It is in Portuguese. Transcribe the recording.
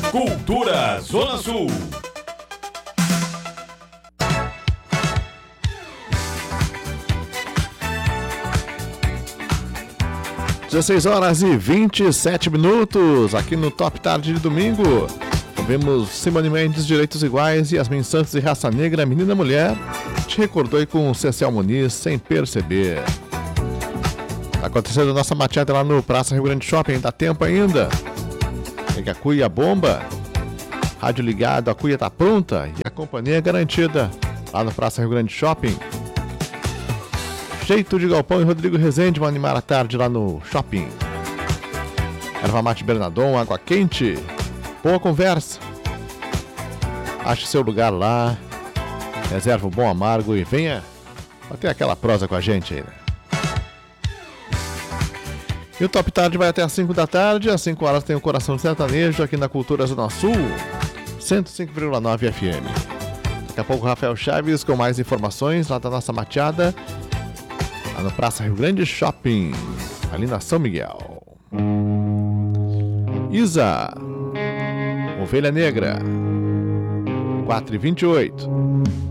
Cultura Zona Sul. 16h27 aqui no Top Tarde de domingo. Ouvimos Simone Mendes, Direitos Iguais, Yasmin Santos e Raça Negra, Menina Mulher. Te recordou aí com Cecel Muniz, Sem Perceber. Tá acontecendo a nossa mateada lá no Praça Rio Grande Shopping, dá tempo ainda. É que a cuia bomba, rádio ligado, a cuia tá pronta e a companhia é garantida lá no Praça Rio Grande Shopping. Jeito de Galpão e Rodrigo Rezende vão animar a tarde lá no shopping. Erva mate Bernadon, água quente, boa conversa. Ache seu lugar lá, reserva o bom amargo e venha bater aquela prosa com a gente aí, né? E o Top Tarde vai até às 5 da tarde, às 5 horas tem o Coração Sertanejo aqui na Cultura Zona Sul, 105,9 FM. Daqui a pouco o Rafael Chaves com mais informações lá da nossa mateada, lá no Praça Rio Grande Shopping, ali na São Miguel. Isa, Ovelha Negra, 4h28.